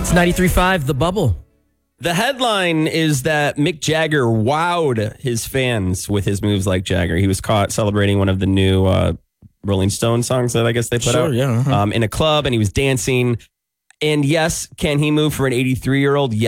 It's 93.5 The Bubble. The headline is that Mick Jagger wowed his fans with his moves like Jagger. He was caught celebrating one of the new Rolling Stone songs that I guess they put out Yeah, in a club, and he was dancing. And yes, can he move for an 83-year-old?